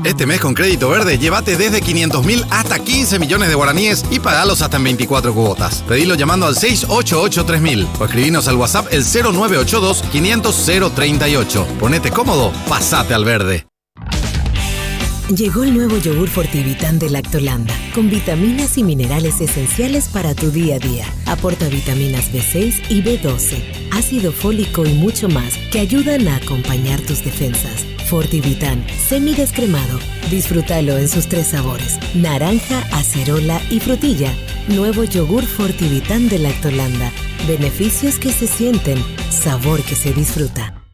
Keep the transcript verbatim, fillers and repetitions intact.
Este mes con Crédito Verde, llévate desde quinientos mil hasta quince millones de guaraníes y pagalos hasta en veinticuatro cuotas. Pedilo llamando al seis ocho ocho tres mil o escribinos al WhatsApp el cero nueve ocho dos quinientos cero treinta y ocho. Ponete cómodo, pasate al verde. Llegó el nuevo yogur Fortivitán de Lactolanda, con vitaminas y minerales esenciales para tu día a día. Aporta vitaminas B seis y B doce, ácido fólico y mucho más que ayudan a acompañar tus defensas. Fortivitán, semidescremado. Disfrútalo en sus tres sabores: naranja, acerola y frutilla. Nuevo yogur Fortivitán de Lactolanda. Beneficios que se sienten, sabor que se disfruta.